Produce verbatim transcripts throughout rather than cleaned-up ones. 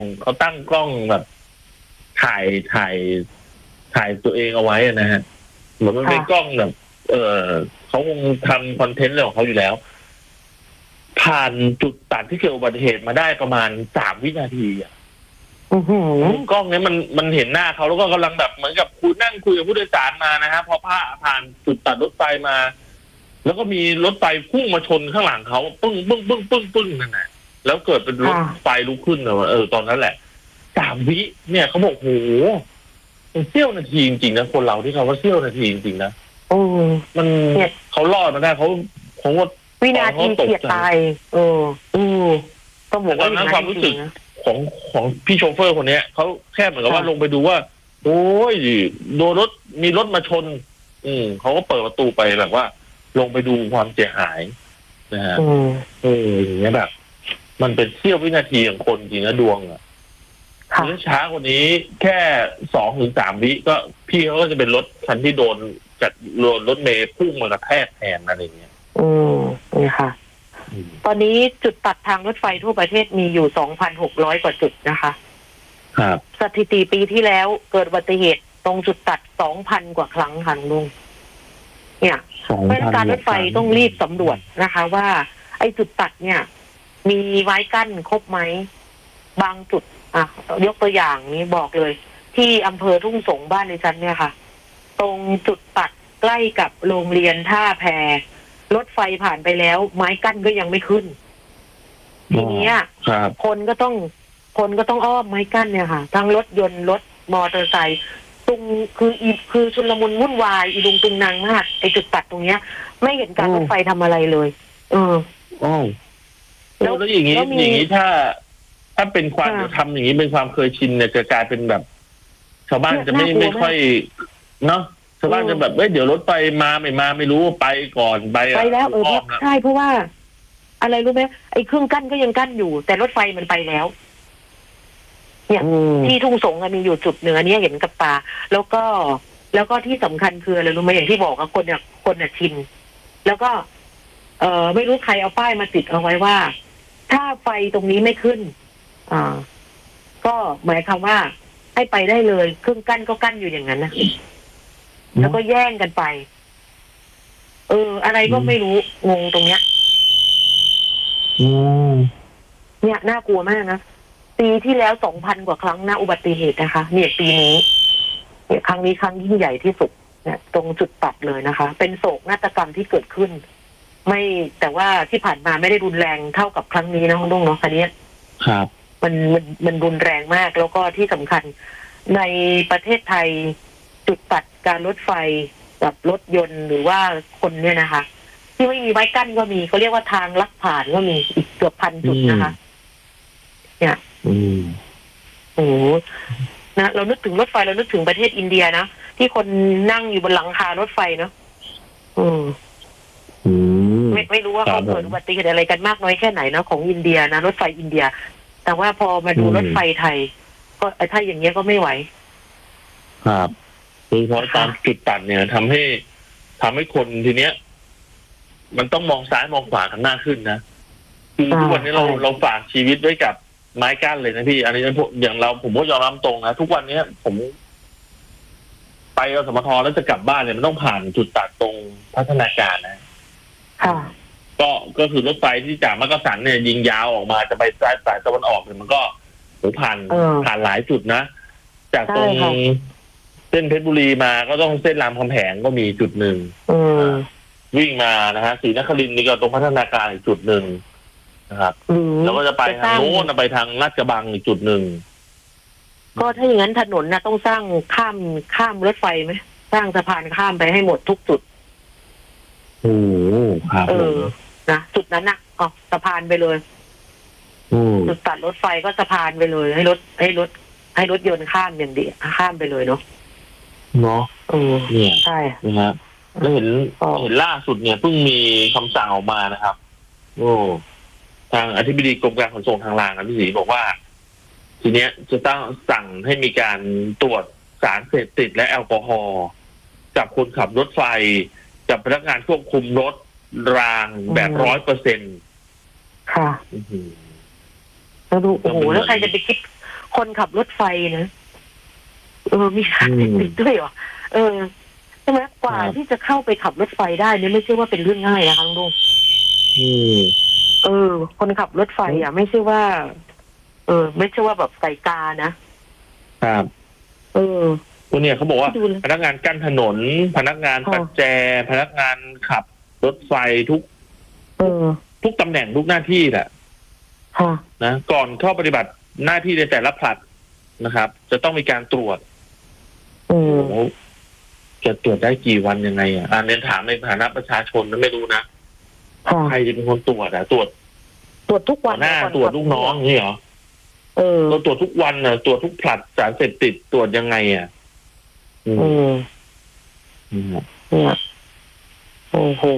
เขาตั้งกล้องแบบถ่ายถ่ายถ่ายตัวเองเอาไว้นะฮะเหมือนมันเป็นกล้องแบบ เออเขาคงทำคอนเทนต์เรื่องของเขาอยู่แล้ว ผ่านจุดตัดที่เกิดอุบัติเหตุมาได้ประมาณสามวินาทีอ่ะกล้องเนี้ยมันมันเห็นหน้าเขาแล้วก็กำลังแบบเหมือนกับคุยนั่งคุยกับผู้โดยสารมานะฮะพอผ่าผ่านจุดตัดรถไฟมา แล้วก็มีรถไฟพุ่งมาชนข้างหลังเขาปึ้งปึ้งปึ้งปึ้งปึ้งนั่นแหละแล้วเกิดเป็นรถไฟลุกขึ้นเออตอนนั้นแหละสามวิเนี่ยเขาบอกโหเสี้ยวนาทีจริงๆนะคนเราที่เขาว่าเสี้ยวนาทีจริงๆนะโอ้มันเขารอดมาได้เขาเขาว่าวินาทีเฉียดตายเออเออต้องบอกว่าตอนนั้นความรู้สึกของของพี่โชเฟอร์คนนี้เขาแค่เหมือนกับว่าลงไปดูว่าโอ้ยโดนรถมีรถมาชน อืมเขาก็เปิดประตูไปแบบว่า ลงไปดูความเสียหายนะฮะเอออย่างเงี้ยแบบมันเป็นเสี้ยววินาทีของคนจริงนะดวงอ่ะถ้าช้ากว่านี้แค่สองถึงสามวิก็พี่เขาก็จะเป็นรถคันที่โดนจากโดนรถเมล์พุ่งมากระแทกแทนอะไรเงี้ยอืมนี่ค่ะตอนนี้จุดตัดทางรถไฟทั่วประเทศมีอยู่ สองพันหกร้อย กว่าจุดนะคะครับสถิติปีที่แล้วเกิดอุบัติเหตุตรงจุดตัด สองพัน กว่าครั้งค่ะลุงเนี่ยเพราะการรถไฟต้องรีบสำรวจนะคะ ว่าไอ้จุดตัดเนี่ย มีไม้กั้นครบไหมบางจุดอ่ะยกตัวอย่างนี้บอกเลย ที่อำเภอทุ่งสงบ้านในชั้นเนี่ยค่ะ ตรงจุดตัดใกล้กับโรงเรียนท่าแพรถไฟผ่านไปแล้ว ไม้กั้นก็ยังไม่ขึ้นทีนี้คนก็ต้องคนก็ต้องอ้อมไม้กั้นเนี่ยค่ะทั้งรถยนต์รถมอเตอร์ไซค์ตรงคืออีคือชุลมุนวุ่นวายอีลุงตุงนางมากไอจุดตัดตรงเนี้ย ไม่เห็นการรถไฟทำอะไรเลย เอออ๋อแล้วแล้วอย่างนี้อย่างนี้ถ้า ถ้าเป็นความทำอย่างนี้เป็นความเคยชินเนี่ยจะกลายเป็นแบบ ชาวบ้านจะไม่ไม่ค่อยเนาะชาวบ้านจะแบบเอ้ยเดี๋ยวรถไฟมาไม่มาไม่รู้ไปก่อนไปไปแล้วเออใช่เพราะว่า อะไรรู้ไหมไอ้เครื่องกั้นก็ยังกั้นอยู่ แต่รถไฟมันไปแล้วเนี่ยที่ทุ่งสงมีอยู่จุดหนึ่งอันนี้เห็นกับตาแล้วก็แล้วก็ที่สำคัญคืออะไรรู้ไหมอย่างที่บอกว่าคนเนี่ยคนเนี่ยชินแล้วก็ เออไม่รู้ใครเอาป้ายมาติดเอาไว้ว่า ถ้าไฟตรงนี้ไม่ขึ้น อ่า ก็หมายความว่าให้ไปได้เลยเครื่องกั้นก็กั้นอยู่อย่างนั้นนะแล้วก็แย่งกันไป เออ อะไรก็ไม่รู้งงตรงเนี้ยเนี่ยน่ากลัวมากนะปีที่แล้วสองพันกว่าครั้งนะอุบัติเหตุนะคะเนี่ยปีนี้เนี่ยครั้งนี้ครั้งยิ่งใหญ่ที่สุดเนี่ยตรงจุดตัดเลยนะคะ เป็นโศกนาฏกรรมที่เกิดขึ้น ไม่แต่ว่าที่ผ่านมาไม่ได้รุนแรงเท่ากับครั้งนี้นะคุณลุงเนาะคันนี้ครับมันมันมันรุนแรงมากแล้วก็ที่สำคัญในประเทศไทยจุดตัดการรถไฟกับรถยนต์หรือว่าคนเนี่ยนะคะที่ไม่มีไม้กั้นก็มีเขาเรียกว่าทางลักผ่านก็มีอีกเกือบพันจุดนะคะเนี่ยโอ้โหนะเรานึกถึงรถไฟเรานึกถึงประเทศอินเดียนะที่คนนั่งอยู่บนหลังคารถไฟเนาะอืมไม่ไม่รู้ว่าเขาเกิดอุบัติเหตุอะไรกันมากน้อยแค่ไหนนะของอินเดียนะรถไฟอินเดียแต่ว่าพอมาดูรถไฟไทยก็ถ้าอย่างเงี้ยก็ไม่ไหวครับโดยเฉพาะตามจุดตัดเนี่ยทำให้ทำให้คนทีเนี้ยมันต้องมองซ้ายมองขวากันมากขึ้นนะคือทุกวันนี้เราเราฝากชีวิตไว้กับไม้กั้นเลยนะพี่อันนี้อย่างเราผมก็ยอมรับตรงนะทุกวันนี้ผมไปอสมทแล้วจะกลับบ้านเนี่ยมันต้องผ่านจุดตัดตรงพัฒนาการนะก็ก็คือรถไฟที่จากมักกะสันเนี่ยยิงยาวออกมาจะไปสายสายตะวันออกเนี่ยมันก็ผ่านผ่านหลายจุดนะจากตรงเส้นเพชรบุรีมาก็ต้องเส้นรามคำแหงก็มีจุดหนึ่งวิ่งมานะฮะศรีนครินทร์นี่ก็ตรงพัฒนาการอีกจุดหนึ่งนะครับแล้วก็จะไปทางโน้นไปทางลาดกระบังอีกจุดหนึ่งก็ถ้าอย่างนั้นถนนนะต้องสร้างข้ามข้ามรถไฟไหมสร้างสะพานข้ามไปให้หมดทุกจุดโอ้ครับเออนะจุดนั้นนะอ๋อสะพานไปเลยจุดตัดรถไฟก็สะพานไปเลยให้รถให้รถให้รถยนต์ข้ามอย่างเดียวข้ามไปเลยเนาะเนาะเออเนี่ยใช่นะครับแล้วเห็นเห็นล่าสุดเนี่ยเพิ่งมีคำสั่งออกมานะครับโอ้ทางอธิบดีกรมการขนส่งทางรางนะพี่ศรีบอกว่าทีเนี้ยจะต้องสั่งให้มีการตรวจสารเสพติดและแอลกอฮอล์กับคนขับรถไฟกับพนักงานควบคุมรถรางแบบร้อยเปอร์เซ็นต์ค่ะแล้วดูโอ้โหแล้วใครจะไปคิดคนขับรถไฟนะเออมีสารเสพติดด้วยเหรอเออใช่ไหมกว่าที่จะเข้าไปขับรถไฟได้เนี่ยไม่ใช่ว่าเป็นเรื่องง่ายนะคะลุงเออคนขับรถไฟอ่ะไม่ใช่ว่า เออ ไม่ใช่ว่าแบบใส่กานะครับเออตัวเนี่ยเขาบอกว่าพนักงานกั้นถนนพนักงานปัดแจพนักงานขับรถไฟทุกเออทุกตำแหน่งทุกหน้าที่แหละนะก่อนเข้าปฏิบัติหน้าที่ในแต่ละผลัดนะครับ จะต้องมีการตรวจโอ้จะตรวจได้กี่วันยังไงอ่ะอ่าเน้นถามในฐานะประชาชนนั้นไม่รู้นะใครจะเป็นคนตรวจอ่ะตรวจตรวจทุกวันหน้าตรวจลูกน้องนี่เหรอเออเราตรวจทุกวันอ่ะตรวจทุกผลัดสารเสพติดตรวจยังไงอ่ะอืมเนี่ยโอ้โห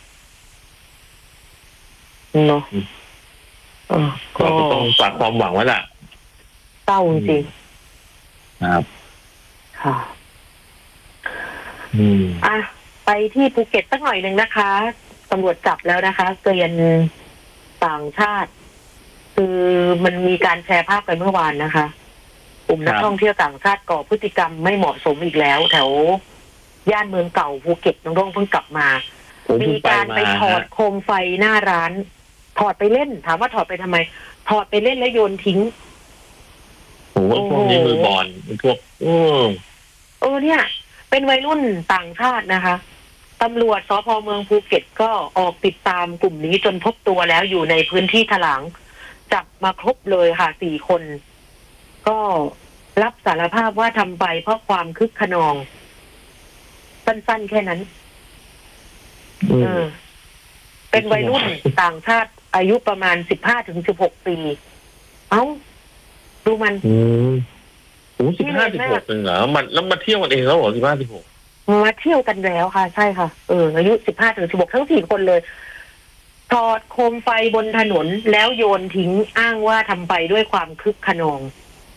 เนาะเราก็ต้องฝากความหวังไว้ล่ะเศร้าจริงครับค่ะอืมอ่ะไปที่ภูเก็ตสักหน่อยหนึ่งนะคะตำรวจจับแล้วนะคะเกลียนต่างชาติคือมันมีการแชร์ภาพไปเมื่อวานนะคะกลุ่มนักท่องเที่ยวต่างชาติก่อพฤติกรรมไม่เหมาะสมอีกแล้วแถวย่านเมืองเก่าภูเก็ตน้องร่องเพิ่งกลับมามีการไปถอดโคมไฟหน้าร้านถอดไปเล่นถามว่าถอดไปทำไมถอดไปเล่นแล้วโยนทิ้งโอ้โหพวกนี้มือบอลพวกเออเออเนี่ยเป็นวัยรุ่นต่างชาตินะคะตำรวจสภ.เมืองภูเก็ตก็ออกติดตามกลุ่มนี้จนพบตัวแล้วอยู่ในพื้นที่ถลางจับมาครบเลยค่ะสี่คนก็รับสารภาพว่าทำไปเพราะความคึกขนองสั้นๆแค่นั้นเออเป็นวัยรุ่นต่างชาติอายุประมาณสิบห้าถึงสิบหกปีเอ้าดูมันอืมโอ้สิบห้าสิบหกเองเหรอมันแล้วมาเที่ยวกันเองแล้วเหรอสิบห้าสิบหกมาเที่ยวกันแล้วค่ะใช่ค่ะเอออายุสิบห้าถึงสิบหกทั้งสี่คนเลยถอดโคมไฟบนถนนแล้วโยนทิ้งอ้างว่าทำไปด้วยความคึกขนอง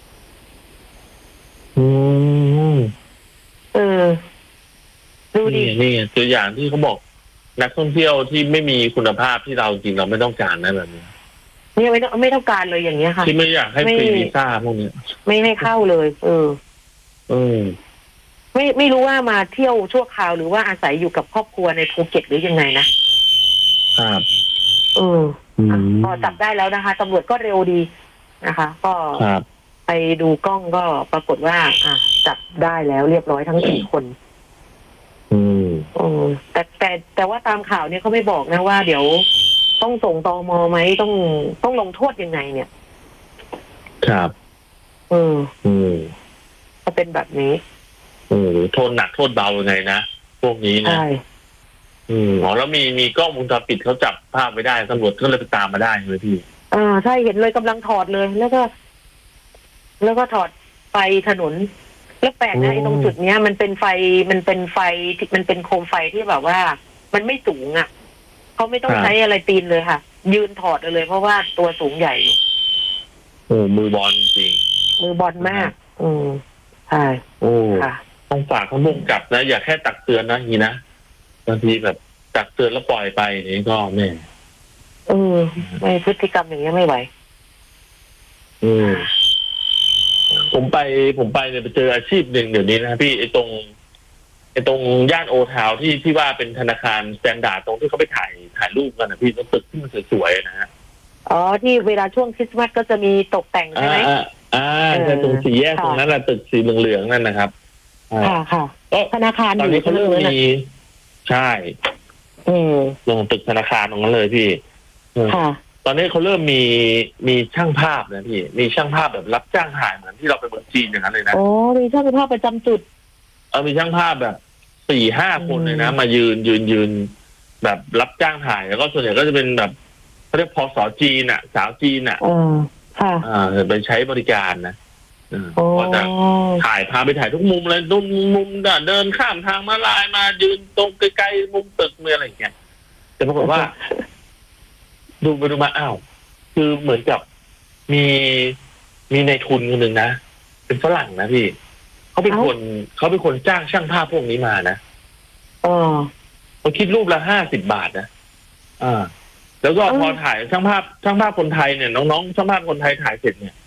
อืมเออดูดินี่ตัวอย่างที่เขาบอกนักท่องเที่ยวที่ไม่มีคุณภาพที่เราจริงเราไม่ต้องการนะแบบนี้นี่ไม่ต้องไม่ต้องการเลยอย่างเงี้ยค่ะที่ไม่อยากให้ฟรีวีซ่าพวกนี้ไม่ให้เข้าเลยเออเออไม่ไม่รู้ว่ามาเที่ยวชั่วคราวหรือว่าอาศัยอยู่กับครอบครัวในภูเก็ตหรือยังไงนะครับเออพอจับได้แล้วนะคะตำรวจก็เร็วดีนะคะก็ไปดูกล้องก็ปรากฏว่าอ่ะจับได้แล้วเรียบร้อยทั้งสี่คนอืมเออแต่แต่แต่ว่าตามข่าวเนี่ยเขาไม่บอกนะว่าเดี๋ยวต้องส่งตม.ไหมต้องต้องลงโทษยังไงเนี่ยครับเอออืมก็เป็นแบบนี้เออโทษหนักโทษเบายังไงนะพวกนี้นะใช่อืมอ๋อแล้วมีมีกล้องวงจรปิดเขาจับภาพไว้ได้ตำรวจก็เลยไปตามมาได้เลยพี่อ่าใช่เห็นเลยกำลังถอดเลยแล้วก็ แล้วก็ถอดไฟถนนแล้วแปลกนะไอ้ตรงจุดเนี้ยมันเป็นไฟมันเป็นไฟมันเป็นโคมไฟที่แบบว่ามันไม่สูงอ่ะเขาไม่ต้องใช้อะไรปีนเลยค่ะยืนถอดเลยเพราะว่าตัวสูงใหญ่อยู่โอ้มือบอลจริงมือบอลมากอืมใช่โอ้ต้องฝากเขามุ่งกลับนะอย่าแค่ตักเตือนนะนี่นะบางทีแบบตักเตือนแล้วปล่อยไปนี่ก็แม่เออไม่พฤติกรรมอย่างนี้ไม่ไหวอืมผมไปผมไปเนี่ยไปเจออาชีพหนึ่งเดี๋ยวนี้นะพี่ไอ้ตรงไอ้ตรงย่านโอทาวที่ที่ว่าเป็นธนาคารสแตนดาร์ดตรงที่เขาไปถ่ายถ่ายรูปกันนะพี่ตรงตึกที่มันสวยๆนะฮะอ๋อที่เวลาช่วงคริสต์มาสก็จะมีตกแต่งใช่ไหมอ่าอ่าใช่ตรงสี่แยกตรงนั้นแหละตึกสีเหลืองๆนั่นนะครับค่ะค่ะธนาคารตอนนี้เขาเริ่มมีใช่ลงตึกธนาคารตรงนั้นเลยพี่ค่ะตอนนี้เขาเริ่มมีมีช่างภาพนะพี่มีช่างภาพแบบรับจ้างถ่ายเหมือนที่เราไปเมืองจีนอย่างนั้นเลยนะโอ้มีช่างภาพประจำจุดเออมีช่างภาพแบบสี่ห้าคนเลยนะมายืนยืนยืนแบบรับจ้างถ่ายแล้วก็ส่วนใหญ่ก็จะเป็นแบบเขาเรียกพอสอจีนอ่ะสาวจีนอ่ะอ๋อค่ะอ่าไปใช้บริการนะก็จะถ่ายพาไปถ่ายทุกมุมเลยทุกมุมเดินข้ามทางมาลายมายืนตรงใกล้ๆมุมตึกเมื่ออะไรอย่างเงี้ยแต่ปรากฏว่าดูไปดูมาอ้าวคือเหมือนกับมีมีในทุนคนหนึ่งนะเป็นฝรั่งนะพี่เขาเป็นคนเขาเป็นคนจ้างช่างภาพพวกนี้มานะอ๋อเขาคิดรูปละห้าสิบบาทนะอ่าแล้วก็พอถ่ายช่างภาพช่างภาพคนไทยเนี่ยน้องๆช่างภาพคนไทยถ่ายเสร็จเนี่ย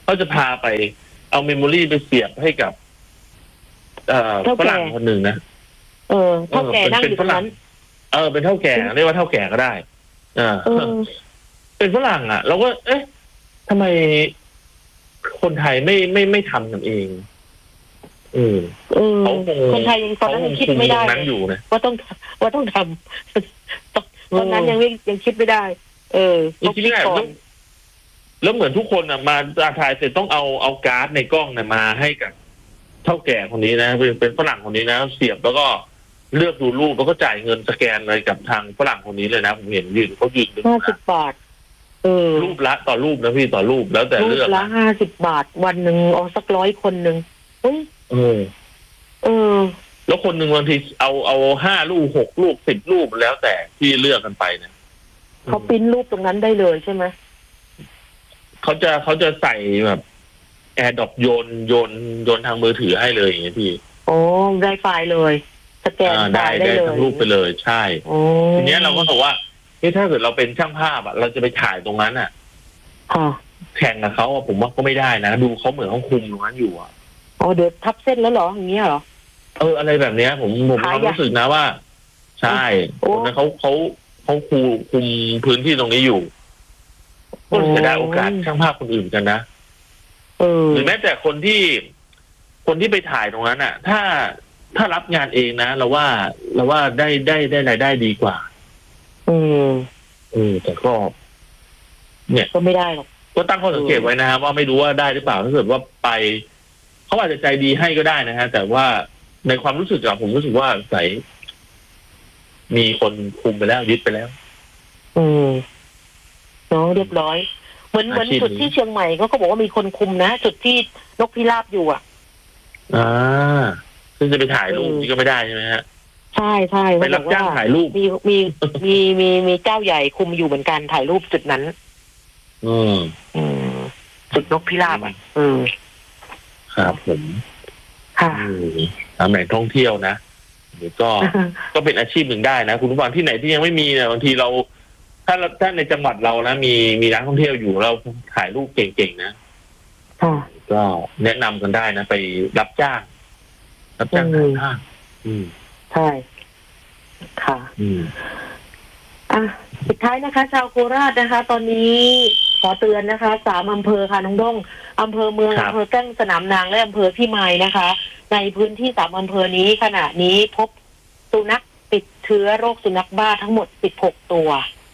เขาจะพาไปเอาเมมโมรี่ไปเสียบให้กับ เอ่อฝรั่งคนหนึ่งนะเออเท่าแก่นั่งอยู่ตรงนั้นเออเป็นเท่าแก่เรียกว่าเท่าแก่ก็ได้อ่าเป็นฝรั่งอ่ะเราก็เอ๊ะทำไมคนไทยไม่ไม่ไม่ทำกันเองเออเขาคงคนไทยยังตอนนั้นยังคิดไม่ได้นั้นอยู่นะว่าต้องว่าต้องทำตอนนั้นยังไม่ยังคิดไม่ได้ เออยังคิดไม่ได้แล้วเหมือนทุกคนอ่ะมาถ่ายเสร็จต้องเอาเอาการ์ดในกล้องเนี่ยมาให้กับเท่าแก่คนนี้นะเป็นเป็นฝรั่งคนนี้นะเสียบแล้วก็เลือกดูรูปแล้วก็จ่ายเงินสแกนอะไรกับทางฝรั่งคนนี้เลยนะผมเห็นยืนเขายืนห้าสิบบาทเออรูปละต่อรูปนะพี่ต่อรูปแล้วแต่เลือกรูปละห้าสิบบาทวันหนึ่งเอาสักร้อยคนหนึ่งเฮ้ยเออเออแล้วคนหนึ่งบางทีเอาเอาห้ารูปหกรูปสิบรูปแล้วแต่ที่เลือกกันไปเนี่ยเขาปริ้นรูปตรงนั้นได้เลยใช่ไหมเขาจะเขาจะใส่แบบแอร์ดรอปโยนโยนโยนทางมือถือให้เลยอย่างเงี้ยพี่โอ้ได้ไฟล์เลยสแกนได้ได้ทั้งรูปไปเลยใช่ทีนี้เราก็บอกว่านี่ถ้าเกิดเราเป็นช่างภาพอ่ะเราจะไปถ่ายตรงนั้นอ่ะแข่งกับเขาผมว่าก็ไม่ได้นะดูเขาเหมือนเขาคุมตรงนั้นอยู่อ่ะอ๋อเดี๋ยวทับเส้นแล้วเหรออย่างเงี้ยเหรอเอออะไรแบบเนี้ยผมผมรู้สึกนะว่าใช่คนนั้นเขาเขาเขาคุมคุมพื้นที่ตรงนี้อยู่ก็จะได้โอกาสช่างภาพคนอื่นกันนะหรือแม้แต่คนที่คนที่ไปถ่ายตรงนั้นอ่ะถ้าถ้ารับงานเองนะเราว่าเราว่าได้ได้ได้รายได้ดีกว่าอืมเออแต่ก็เนี่ยก็ไม่ได้หรอกก็ตั้งข้อสังเกตไว้นะครับว่าไม่รู้ว่าได้หรือเปล่าถ้าเกิดว่าไปเขาอาจจะใจดีให้ก็ได้นะฮะแต่ว่าในความรู้สึกอะผมรู้สึกว่าใส่มีคนคุมไปแล้วยึดไปแล้วอืมน้องเรียบร้อยเหมือนเหมือนจุดที่เชียงใหม่ก็เขาบอกว่ามีคนคุมนะจุดที่นกพิราบอยู่อ่ะอ่าซึ่งจะไปถ่ายรูปนี่ก็ไม่ได้ใช่ไหมฮะใช่ใช่ไปรับจ้างถ่ายรูปมีมีมีมีมีเจ้าใหญ่คุมอยู่เหมือนกันถ่ายรูปจุดนั้นอืมอืมจุดนกพิราบอ่ะอืมครับผมค่ะตำแหน่งท่องเที่ยวนะหรือก็ก็เป็นอาชีพหนึ่งได้นะคุณผู้ฟังที่ไหนที่ยังไม่มีเนี่ยบางทีเราถ้าถ้าในจังหวัดเรานะมีมีร้านท่องเที่ยวอยู่เราถ่ายรูปเก่งๆนะก็แนะนำกันได้นะไปรับจ้างรับจ้างถ่ายภาพอืมใช่ค่ะอืมอ่ะสุดท้ายนะคะชาวโคราชนะคะตอนนี้ขอเตือนนะคะสามอำเภอค่ะน้องด้งอำเภอเมืองอำเภอแก้งสนามนางและอำเภอพิมายนะคะในพื้นที่สามอำเภอนี้ขณะนี้พบสุนัขติดเชื้อโรคสุนัขบ้าทั้งหมดสิบหกตัว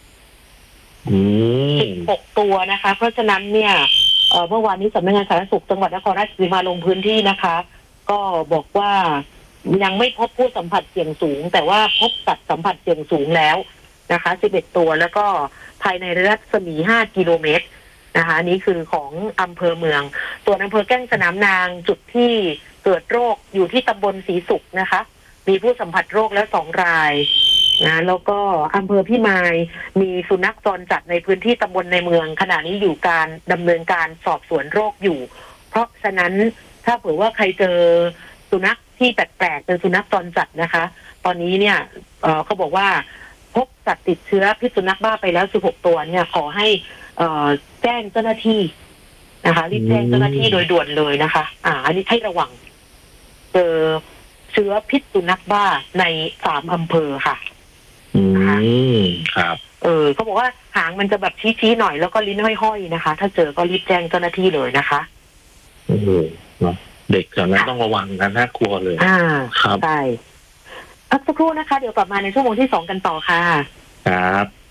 สิบหกตัวนะคะเพราะฉะนั้นเนี่ยเมื่อวานนี้สำนักงานสาธารณสุขจังหวัดนครราชสีมาลงพื้นที่นะคะก็บอกว่ายังไม่พบผู้สัมผัสเสี่ยงสูงแต่ว่าพบสัตว์สัมผัสเสี่ยงสูงแล้วนะคะสิบเอ็ดตัวแล้วก็ภายในรัศมีห้ากิโลเมตรนะคะนี่คือของอำเภอเมืองส่วนอำเภอแก้งสนามนางจุดที่เกิดโรคอยู่ที่ตำบลศรีสุขนะคะมีผู้สัมผัสโรคแล้วสองรายนะแล้วก็อำเภอพิมายมีสุนัขจรจัดในพื้นที่ตำบลในเมืองขณะนี้อยู่การดำเนินการสอบสวนโรคอยู่เพราะฉะนั้นถ้าเผื่อว่าใครเจอสุนัขที่แปลกๆเป็นสุนัขจรจัดนะคะตอนนี้เนี่ยเอ่อเขาบอกว่าพบสัตว์ติดเชื้อพิษสุนัขบ้าไปแล้วสิบหกตัวเนี่ยขอให้เอ่อแจ้งเจ้าหน้าที่นะคะรีบแจ้งเจ้าหน้าที่โดยด่วนเลยนะคะอ่าอันนี้ให้ระวังเจอเชื้อพิษสุนัขบ้าในสามอำเภอค่ะอืมครับเออเขาบอกว่าหางมันจะแบบชี้ๆหน่อยแล้วก็ลิ้นห้อยๆนะคะถ้าเจอก็รีบแจ้งเจ้าหน้าที่เลยนะคะเออเด็กแบบนั้นต้องระวังกันน่ากลัวเลยอ่าครับใช่พักสักครู่นะคะเดี๋ยวกลับมาในชั่วโมงที่สองกันต่อค่ะครับ